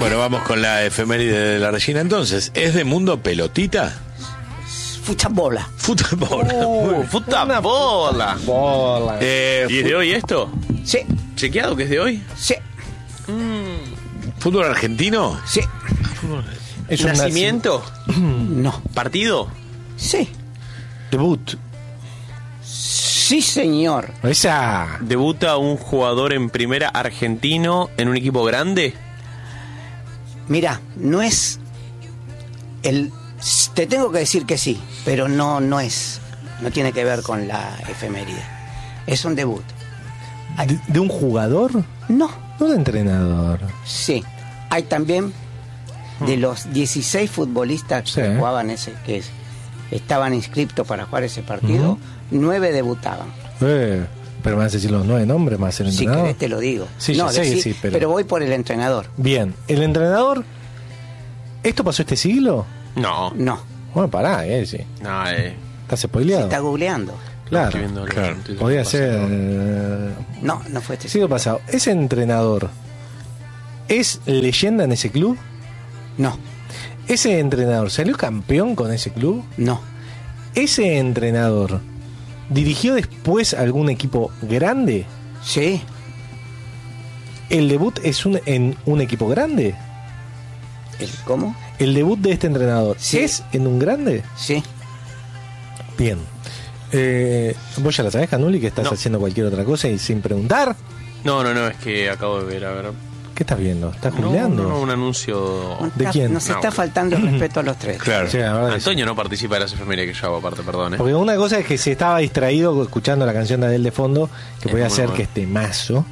Bueno, vamos con la efeméride de la Regina entonces. ¿Es de mundo pelotita? Fuchabola. Fútbol. ¡Futabola! Bola. ¿Y es de hoy esto? Sí, ¿Chequeado que es de hoy? sí, ¿Fútbol argentino? sí. Es un ¿Nacimiento? No. ¿Partido? Sí. debut. Sí, señor. Esa. ¿Debuta un jugador en primera argentino en un equipo grande? Mira, no es el... Te tengo que decir que sí, pero no es. No tiene que ver con la efeméride. Es un debut. ¿De un jugador? No. No de entrenador. Sí. Hay también de los 16 futbolistas Sí. que jugaban estaban inscriptos para jugar ese partido, 9 debutaban. Pero me vas a decir los 9 nombres, más el Si entrenador. querés te lo digo. Sí, ya sé que sí, pero voy por el entrenador. Bien, el entrenador. ¿Esto pasó este siglo? No. No. Bueno, pará, sí. No, Estás Se spoileado. está googleando. Claro, estoy viendo claro. los títulos podía que ser. No fue este. Siglo pasado. ¿Ese entrenador es leyenda en ese club? No, ¿Ese entrenador salió campeón con ese club? no. ¿Ese entrenador dirigió después algún equipo grande? Sí, ¿El debut es en un equipo grande? ¿cómo? ¿El debut de este entrenador Sí. es en un grande? Sí. Bien. ¿Vos ya la sabés, Canuli, que estás No. haciendo cualquier otra cosa y sin preguntar? No, es que acabo de ver, a ver. ¿Qué estás viendo? ¿Estás No, googleando? un anuncio. ¿De quién? Nos No. está faltando el respeto a los tres. Claro. Sí, la verdad que sí. Antonio no participa de las efemérides que yo hago, aparte, perdón. Porque una cosa es que se estaba distraído escuchando la canción de Adele de fondo, que Es podía muy ser bueno. que esté mazo.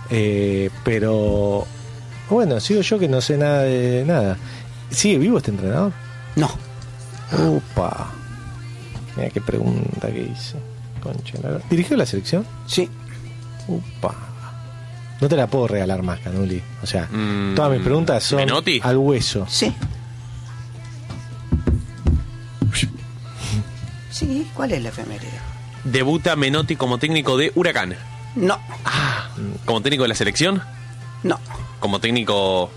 Pero bueno, sigo yo que no sé nada de nada. ¿Sigue vivo este entrenador? No, Upa. Mira qué pregunta que hice. Concha, ¿dirigió la selección? sí. Upa. No te la puedo regalar más, Canuli. O sea, Mm, todas mis preguntas son ¿Menotti? al hueso. Sí. Sí, ¿cuál es la efeméride? Debuta Menotti como técnico de Huracán. No, Como técnico de la selección. no, Como técnico.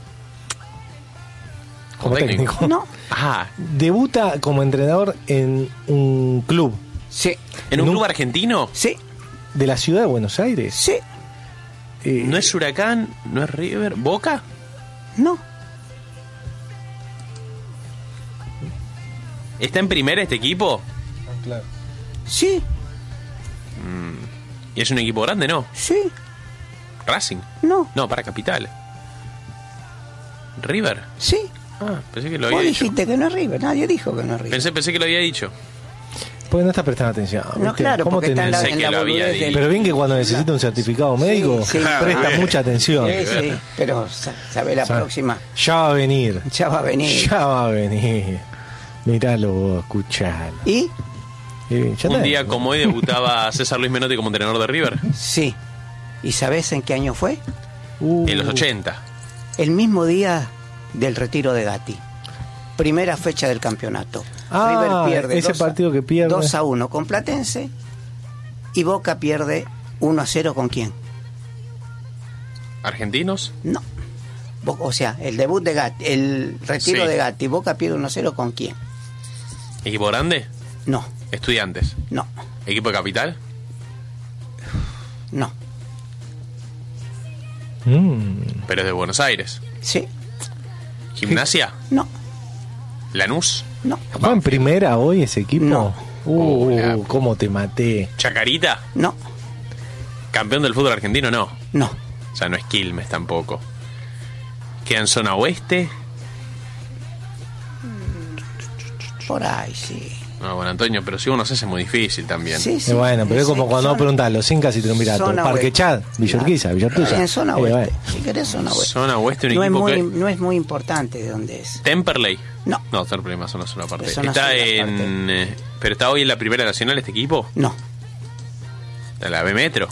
Como técnico. no. Debuta como entrenador en un club Sí, ¿En un No. club argentino? sí, de la ciudad de Buenos Aires. sí, ¿No es Huracán? ¿No es River? ¿Boca? no. ¿Está en primera este equipo? Claro. Sí, ¿Y es un equipo grande? No. sí, ¿Racing? no, No, para Capital. ¿River? sí. Pensé que lo Vos había dicho. dijiste que no es River, nadie dijo que no es River. Pensé que lo había dicho. Porque no estás prestando atención. No, ¿viste? claro, ¿Cómo porque está en la, Pensé en que la lo había boludez dicho. del... Pero bien que cuando necesita un certificado médico, sí. presta mucha atención. Sí, sí, pero sabe la Sabe. próxima. Ya va a venir. Ya va a venir. Ya va a venir. Miralo vos, escuchalo. ¿Y? Ya Un está. día como hoy debutaba César Luis Menotti como entrenador de River. Sí. ¿Y sabés en qué año fue? En los 80. El mismo día del retiro de Gatti. Primera fecha del campeonato. Ah, ese partido que pierde. 2-1 con Platense. Y Boca pierde 1-0 con quién. ¿Argentinos? No. O sea, el debut de Gatti, el retiro Sí. de Gatti. Boca pierde 1-0 con quién. ¿Equipo grande? No, Estudiantes. no, ¿Equipo de Capital? no. Pero es de Buenos Aires. Sí, ¿Gimnasia? no, ¿Lanús? no, ¿Va en primera hoy ese equipo? No. Hola. Cómo te maté. ¿Chacarita? no, ¿Campeón del fútbol argentino? No. no. O sea, no es Quilmes tampoco. ¿Queda en zona oeste? Por ahí, sí. No, bueno, Antonio, pero si uno se hace muy difícil también. Sí, sí. Bueno, pero es como cuando vos zona- preguntás los Incas y Triunvirato. zona Parque oeste. Chad, Villorquiza, Villortuza. En zona bueno. oeste. Si querés zona oeste. Zona oeste, un No es, equipo muy, que... no es muy importante de dónde es. Temperley. No, No, Temperley más zona aparte. Es zona Está sur, en... pero está hoy en la Primera Nacional este equipo. no. De la B Metro.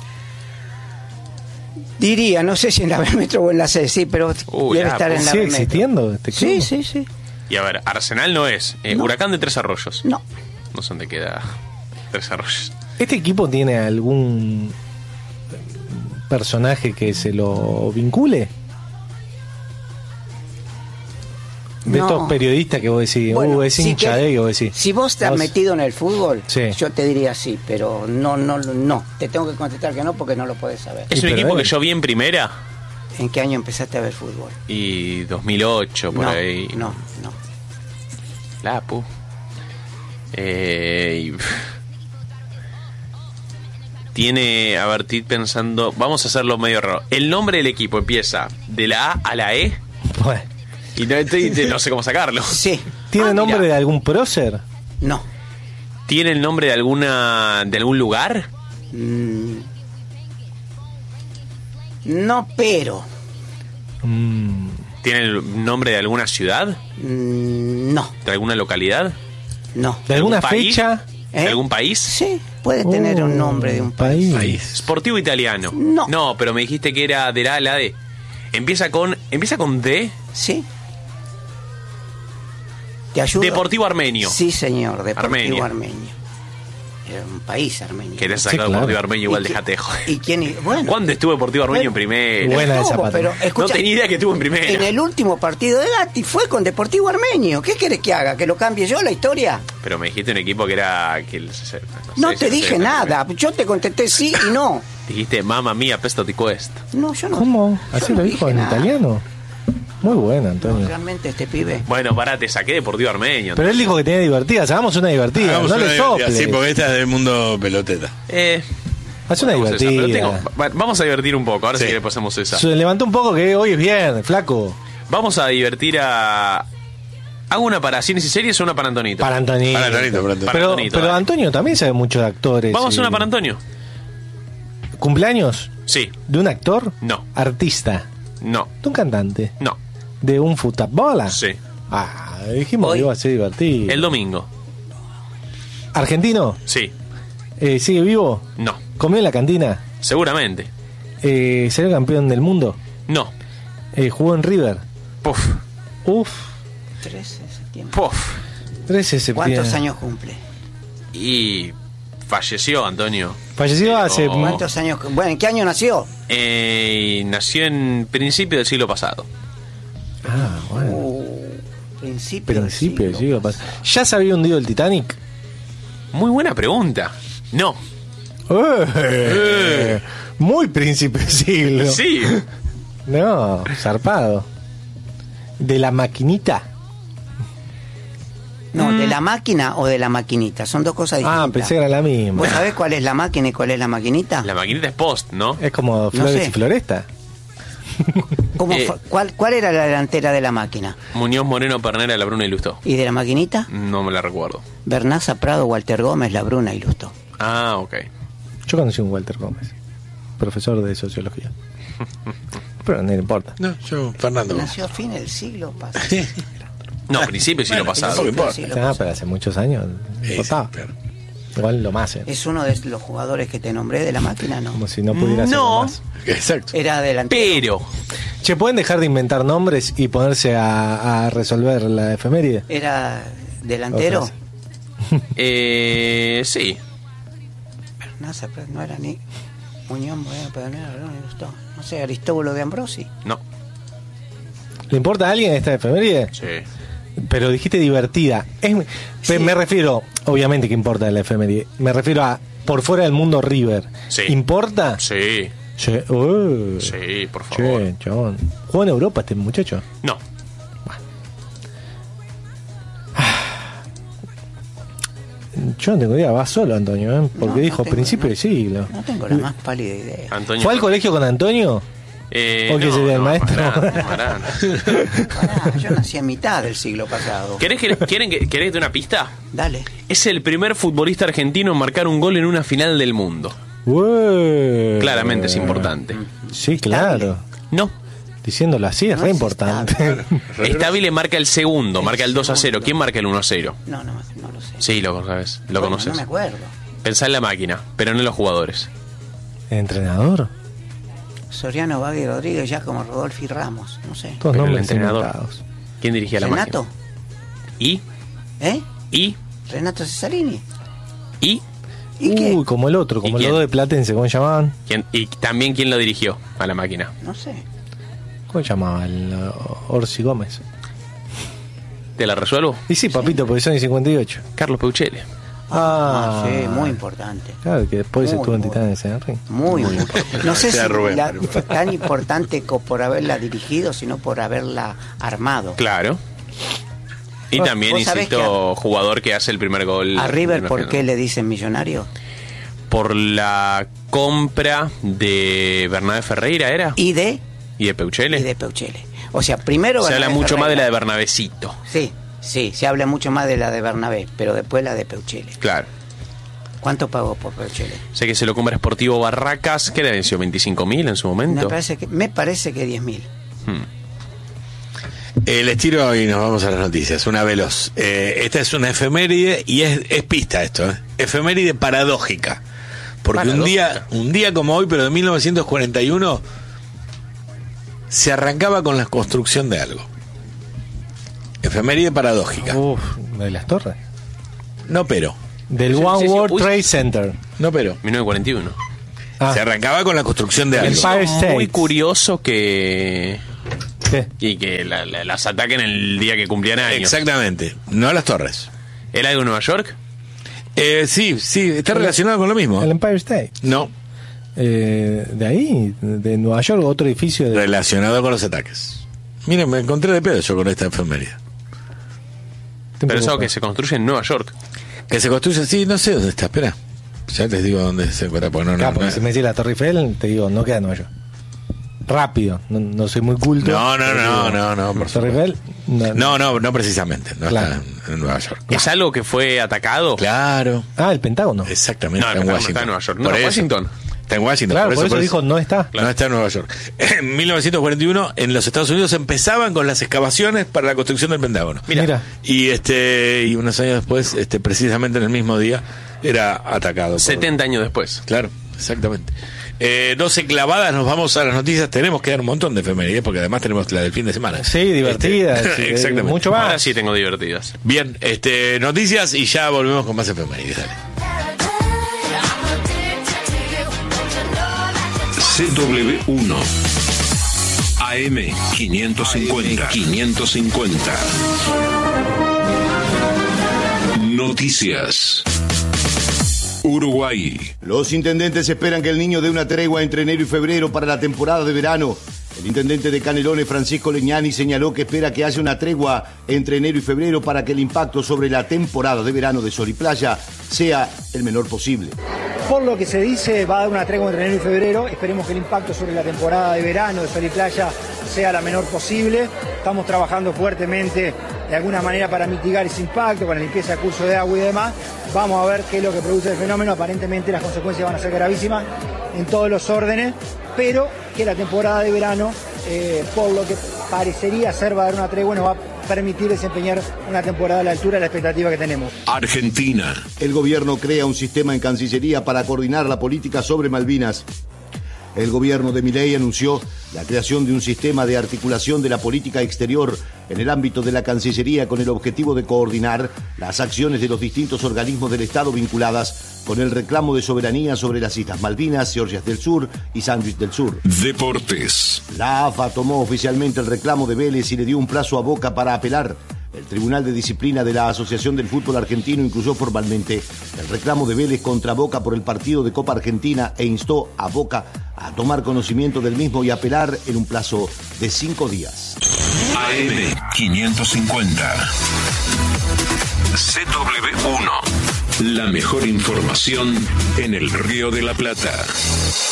Diría, no sé si en la B Metro o en la C, sí, pero Uy, debe estar en la ¿Sigue B Metro. existiendo este club? Sí, sí, sí. Y a ver, Arsenal no es. No. Huracán de Tres Arroyos. No, No sé dónde queda Tres Arroyos. ¿Este equipo tiene algún personaje que se lo vincule? De No. estos periodistas que vos decís, Bueno, es si hincha que- de, que vos decís. Si vos te has metido en el fútbol, Sí. yo te diría sí, pero no. Te tengo que contestar que no porque no lo podés saber. Es Sí, un pero equipo que él- yo vi en primera ¿En qué año empezaste a ver fútbol? y 2008, por no, ahí. no. Lapu. Tiene, a ver, estoy pensando, vamos a hacerlo medio raro. El nombre del equipo empieza de la A a la E Bueno, y no sé cómo sacarlo. Sí, ¿tiene nombre mira. de algún prócer? no. ¿Tiene el nombre de algún lugar? No, pero. ¿Tiene el nombre de alguna ciudad? No, ¿De alguna localidad? no. ¿De alguna algún país? fecha? ¿De ¿Eh? algún país? Sí, puede tener un nombre de un país. Sportivo italiano. No. No, pero me dijiste que era de la A a la D. Empieza con D. Sí. ¿Te ayudo? Deportivo Armenio. Sí, señor, Deportivo Armenio. Armenio. Era un país armenio. ¿Querés Sí, sacar claro. Deportivo Armenio? Igual ¿Y qué- déjate de joder. ¿Y quién? Bueno. ¿Cuándo estuvo Deportivo Armenio en Bueno, primera? Buena esa estuvo, pata. pero No escucha, tenía idea que estuvo en primera. en el último partido de Gatti fue con Deportivo Armenio. ¿Qué querés que haga? ¿Que lo cambie yo la historia? Pero me dijiste un equipo que era... No te dije nada. Yo te contesté sí y no. Dijiste, mamma mía, pesto ti cuesta. No, yo no. ¿Cómo? yo ¿Así no lo dijo dije en nada. italiano? Muy bueno, Antonio. Realmente este pibe. Bueno, pará, te saqué Deportivo Armenio. Pero él dijo que tenía divertidas. Hagamos una divertida. Hagamos No una le divertida. soples. Sí, porque esta es del mundo peloteta. Haz una Hagamos esa, pero divertida. vamos a divertir un poco. Ahora Sí. sí que le pasamos esa. Se levantó un poco que hoy es bien, flaco. Vamos a divertir a... ¿Hago una para cines y series o una para Antonito? Para Antonio. Para Antonito, para Antonito. Pero, Antonito, pero dale. Antonio también sabe mucho de actores. ¿Vamos a hacer y- una para Antonio? ¿Cumpleaños? Sí. ¿De un actor? No. ¿Artista? No. ¿De un cantante? No. ¿De un futbola? Sí. Ah, dijimos Hoy. que iba a ser divertido. El domingo. ¿Argentino? Sí. ¿Sigue vivo? No. ¿Comió en la cantina? Seguramente. ¿Será campeón del mundo? No. ¿Jugó en River? Puf. Uf, 13 de septiembre. Puf. 13 de septiembre. ¿Cuántos años cumple? Y falleció Antonio. Falleció hace... Oh. ¿Cuántos años? Bueno, ¿en qué año nació? Nació en principio del siglo pasado. Ah, bueno. Principio del siglo pasado. ¿Ya se había hundido el Titanic? Muy buena pregunta. No. Muy príncipe del siglo. Sí. No, zarpado. ¿De la maquinita? No, ¿de la máquina o de la maquinita? Son dos cosas distintas. Ah, pensé que era la misma. ¿Vos sabés cuál es la máquina y cuál es la maquinita? La maquinita es post, ¿no? Es como Flores sé. y Floresta. ¿Cómo Eh. ¿Cuál era la delantera de la máquina? Muñoz Moreno Pernera, La Bruna y Lustó. ¿Y de la maquinita? No me la recuerdo. Bernaza Prado, Walter Gómez, La Bruna y Lustó. Ah, ok. Yo conocí a un Walter Gómez, profesor de sociología. Pero no le importa. No, yo, Fernando. Nació a fines del siglo pasado. No, principio del siglo Bueno, pasado. tampoco importa. Siglo Ah, pasado. pero hace muchos años. Sí, importaba. claro. Igual lo más. ¿Es uno de los jugadores que te nombré de la máquina? No. Como si no pudiera ser No. lo más. Exacto. Era delantero. Pero, Che, ¿pueden dejar de inventar nombres y ponerse a resolver la efeméride? Era delantero. Otras. sí. Bernaza Prado, no era ni Muñoz Moreno Pernera, La Bruna y Lustó. No sé, Aristóbulo de Ambrosi. No. ¿Le importa a alguien esta efeméride? Sí. Pero dijiste divertida. Sí. Me refiero, obviamente que importa la efeméride. Me refiero a por fuera del mundo River. Sí. ¿Importa? Sí. Sí, Sí, por favor. Che, chabón. ¿Juega en Europa este muchacho? No. Yo no tengo idea, va solo Antonio, ¿eh? Porque No, dijo no tengo, principio no. del siglo. No tengo la más pálida idea. Antonio. ¿Fue al colegio con Antonio? ¿O qué sería el maestro? Marán. Pará, yo nací a mitad del siglo pasado. ¿Querés que dé una pista? Dale. Es el primer futbolista argentino en marcar un gol en una final del mundo. Ué. Claramente es importante. Sí, claro. No. Diciéndolo así es No re es importante. Estable marca el segundo, marca el 2-0. segundo. ¿Quién marca el 1-0? No lo sé. Sí, lo sabes. Lo Bueno, conoces. No me acuerdo. Pensá en la máquina, pero no en los jugadores. ¿Entrenador? Soriano, Bagui, Rodríguez, ya como Rodolfi Ramos. No sé. Todos Pero el nombres entrenador. inventados. ¿Quién dirigía la ¿Renato? máquina? ¿Y? ¿Eh? ¿Y? ¿Renato Cesarini? ¿Y? ¿Y qué? Uy, como el otro, como ¿Y los quién? dos de Platense, ¿cómo se llamaban? Y también quién lo dirigió a la máquina. No sé. ¿Cómo se llamaba? Orsi Gómez. ¿Te la resuelvo? Y sí, papito, porque son y 58. Carlos Peuchele. Sí, muy importante. Claro, que después Muy, estuvo en muy. Titanes en el ring. Muy importante. No sé si Rubén, fue tan importante por haberla dirigido, sino por haberla armado. Claro. Y también, vos sabés insisto, jugador que hace el primer gol. A River, me ¿por imagino. qué le dicen millonario? Por la compra de Bernabé Ferreira, ¿era? Y de Peuchele. Peuchele. O sea, primero Se habla Bernabé mucho más de la de Ferreira. Bernabecito. Sí, se habla mucho más de la de Bernabé, pero después la de Peuchele. Claro. ¿Cuánto pagó por Peuchele? Sé que se lo compra Sportivo Barracas, que le venció 25.000 en su momento. Me parece que 10.000. Les tiro y nos vamos a las noticias. Una veloz. Esta es una efeméride y es pista esto. Efeméride paradójica. Porque Paradójica. un día como hoy, pero de 1941, se arrancaba con la construcción de algo. Efeméride paradójica. Uf, de las torres. No pero. Del Sí, One sí, sí. World Uy. Trade Center. No pero. 1941. Ah, Se arrancaba con la construcción de algo. Empire State. Muy curioso que... ¿qué? Y que las ataquen el día que cumplían años. Exactamente. No las torres. ¿Era algo de Nueva York? Sí, está relacionado con lo mismo. El Empire State. No, De ahí, de Nueva York, otro edificio de... relacionado con los ataques. Miren, me encontré de pedo yo con esta efeméride. Pero eso que se construye en Nueva York. Que se construye así, no sé dónde está, espera. Ya les digo dónde se encuentra, porque Claro, porque si me decís la Torre Eiffel, te digo, no queda en Nueva York. Rápido, no soy muy culto. No, Torre por supuesto. Eiffel, no precisamente, no Claro. está en Nueva York. ¿Es algo que fue atacado? Claro, Ah, el Pentágono. exactamente, No, está en no Washington. está en Nueva York. No, Por eso. Washington. Está en Washington. Claro, por eso dijo, no está. No está en Nueva York. En 1941, en los Estados Unidos empezaban con las excavaciones para la construcción del Pentágono. Mira. Y unos años después, precisamente en el mismo día, era atacado. 70 años después. Claro, exactamente. 12 clavadas, nos vamos a las noticias. Tenemos que dar un montón de efemérides porque además tenemos la del fin de semana. Sí, divertida. sí, exactamente. Mucho más. Ahora sí tengo divertidas. Bien, noticias y ya volvemos con más efemérides. Dale. CW1 AM 550 Noticias. Uruguay. Los intendentes esperan que el niño dé una tregua entre enero y febrero para la temporada de verano. El intendente de Canelones, Francisco Leñani, señaló que espera que haya una tregua entre enero y febrero para que el impacto sobre la temporada de verano de Sol y Playa sea el menor posible. Por lo que se dice, va a dar una tregua entre enero y febrero. Esperemos que el impacto sobre la temporada de verano de Sol y Playa sea la menor posible. Estamos trabajando fuertemente de alguna manera para mitigar ese impacto, con la limpieza de curso de agua y demás. Vamos a ver qué es lo que produce el fenómeno. Aparentemente las consecuencias van a ser gravísimas en todos los órdenes, pero que la temporada de verano, por lo que parecería ser, va a dar una tregua y nos va a permitir desempeñar una temporada a la altura de la expectativa que tenemos. Argentina. El gobierno crea un sistema en Cancillería para coordinar la política sobre Malvinas. El gobierno de Milei anunció la creación de un sistema de articulación de la política exterior en el ámbito de la Cancillería con el objetivo de coordinar las acciones de los distintos organismos del Estado vinculadas con el reclamo de soberanía sobre las Islas Malvinas, Georgias del Sur y Sandwich del Sur. Deportes. La AFA tomó oficialmente el reclamo de Vélez y le dio un plazo a Boca para apelar. El Tribunal de Disciplina de la Asociación del Fútbol Argentino incluyó formalmente el reclamo de Vélez contra Boca por el partido de Copa Argentina e instó a Boca a tomar conocimiento del mismo y apelar en un plazo de 5 días. AM 550. CW1. La mejor información en el Río de la Plata.